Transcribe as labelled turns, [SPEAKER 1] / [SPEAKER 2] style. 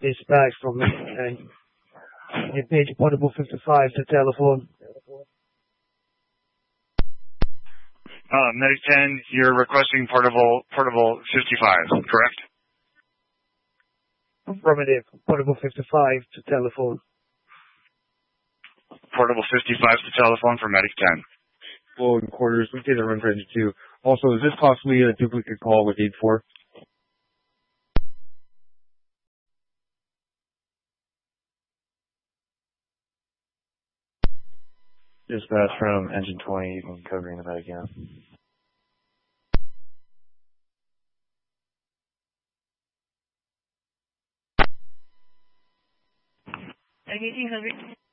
[SPEAKER 1] dispatch from page portable 55 to telephone.
[SPEAKER 2] Medic 10, you're requesting portable 55, correct?
[SPEAKER 1] Affirmative. Portable 55 to telephone.
[SPEAKER 2] Portable 55 to telephone for Medic 10.
[SPEAKER 3] Well, in quarters, we did a run for engine 2. Also, is this possibly a duplicate call with 8-4?
[SPEAKER 4] Dispatch from engine 20, you can covering the medic again.
[SPEAKER 5] Anything, 100?